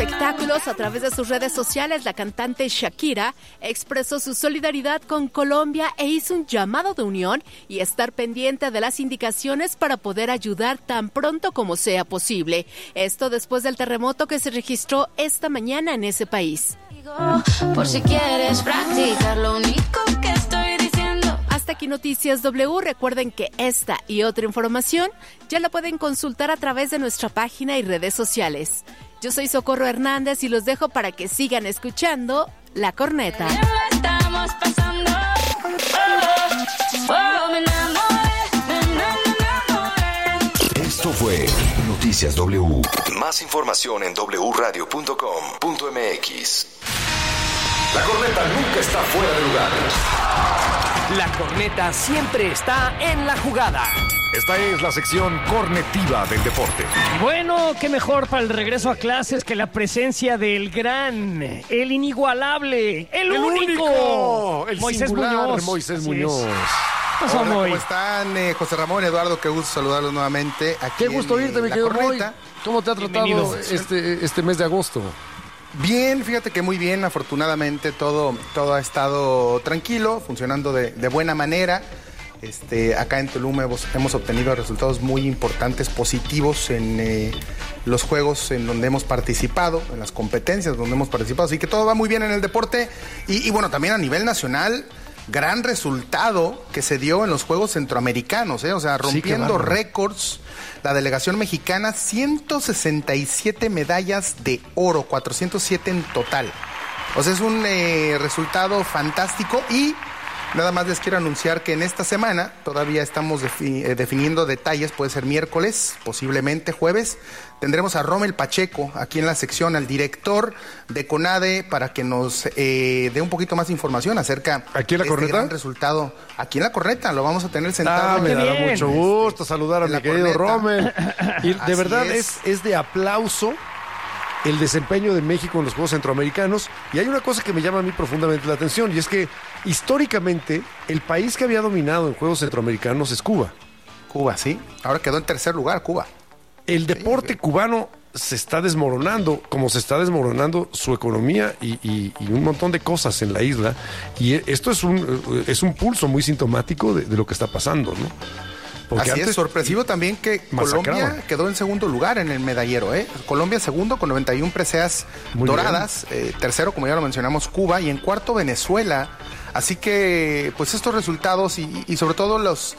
espectáculos, a través de sus redes sociales, la cantante Shakira expresó su solidaridad con Colombia e hizo un llamado de unión y estar pendiente de las indicaciones para poder ayudar tan pronto como sea posible. Esto después del terremoto que se registró esta mañana en ese país. Por si quieres practicar lo único que estoy diciendo. Hasta aquí Noticias W. Recuerden que esta y otra información ya la pueden consultar a través de nuestra página y redes sociales. Yo soy Socorro Hernández y los dejo para que sigan escuchando La Corneta. Estamos pasando. Esto fue Noticias W. Más información en wradio.com.mx. La corneta nunca está fuera de lugar. La corneta siempre está en la jugada. Esta es la sección cornetiva del deporte. Bueno, qué mejor para el regreso a clases que la presencia del gran, el inigualable, el único, el Moisés singular, Muñoz. Moisés Muñoz. Pasó, Hola, Moy. ¿cómo están? José Ramón, Eduardo, qué gusto saludarlos nuevamente aquí. Qué gusto oírte, mi querido Moy. ¿Cómo te ha tratado este mes de agosto? Bien, fíjate que muy bien, afortunadamente todo ha estado tranquilo, funcionando de buena manera. Acá en Tulum hemos obtenido resultados muy importantes, positivos en los juegos en donde hemos participado, en las competencias donde hemos participado, así que todo va muy bien en el deporte y bueno, también a nivel nacional, gran resultado que se dio en los Juegos Centroamericanos, o sea, rompiendo récords. La delegación mexicana, 167 medallas de oro, 407 en total. O sea, es un resultado fantástico y nada más les quiero anunciar que en esta semana todavía estamos definiendo detalles, puede ser miércoles, posiblemente jueves, tendremos a Rommel Pacheco aquí en la sección, al director de CONADE, para que nos dé un poquito más información acerca ¿Aquí en la de corneta? este gran resultado. Aquí en la corneta, lo vamos a tener sentado. Me dará bien. mucho gusto saludar a mi querido Rommel. Y de Así verdad es de aplauso el desempeño de México en los Juegos Centroamericanos. Y hay una cosa que me llama a mí profundamente la atención, y es que históricamente el país que había dominado en Juegos Centroamericanos es Cuba. Cuba, sí. Ahora quedó en tercer lugar, Cuba. El deporte cubano se está desmoronando, como se está desmoronando su economía y un montón de cosas en la isla. Y esto es un pulso muy sintomático de lo que está pasando, ¿no? Porque así antes es, sorpresivo también que Colombia quedó en segundo lugar en el medallero. Colombia segundo con 91 preseas doradas, tercero, como ya lo mencionamos, Cuba, y en cuarto Venezuela. Así que, pues estos resultados y sobre todo los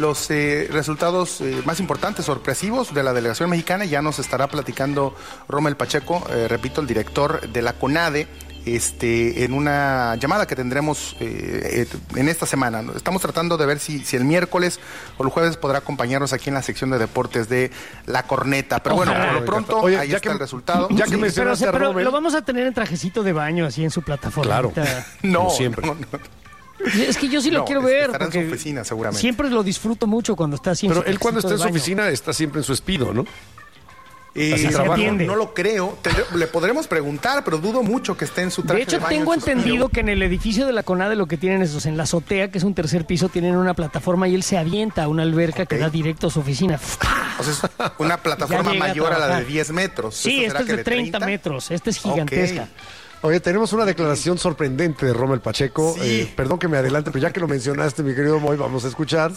resultados más importantes, sorpresivos de la delegación mexicana, ya nos estará platicando Rommel Pacheco, repito, el director de la CONADE, en una llamada que tendremos en esta semana. Estamos tratando de ver si el miércoles o el jueves podrá acompañarnos aquí en la sección de deportes de La Corneta. Pero bueno, por lo pronto, ahí está el resultado. Ya que mencionaste a pero Rommel, lo vamos a tener en trajecito de baño, así en su plataforma. Claro. No, siempre. no. Es que yo sí lo quiero ver. Estará en su porque oficina, seguramente. Siempre lo disfruto mucho cuando está así en pero su él cuando está trajecito en su de baño. oficina está siempre en su espido, ¿no? Así trabaja. No lo creo. Le podremos preguntar, pero dudo mucho que esté en su traje De hecho, baño, tengo en su entendido estudio. que en el edificio de la CONADE lo que tienen es, en la azotea, que es un tercer piso, tienen una plataforma y él se avienta a una alberca que da directo a su oficina. O sea, es una plataforma Ya llega a mayor a la de trabajar. 10 metros. Sí, ¿Esto esta será es que de 30 metros. Esta es gigantesca. Ok. Oye, tenemos una declaración sorprendente de Rommel Pacheco. Sí. Perdón que me adelante, pero ya que lo mencionaste, mi querido Moy, vamos a escuchar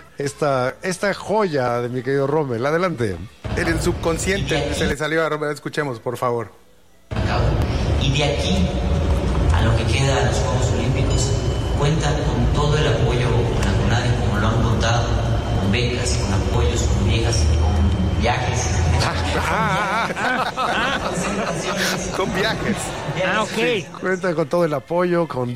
esta joya de mi querido Rommel. Adelante. En el subconsciente se le salió a Rommel. Escuchemos, por favor. Y de aquí a lo que queda de los Juegos Olímpicos, cuentan con todo el apoyo con la CONADE, como lo han contado, con becas, con apoyos, con viajes, con viajes. Con viajes. Ah, ok. Cuenta con todo el apoyo, con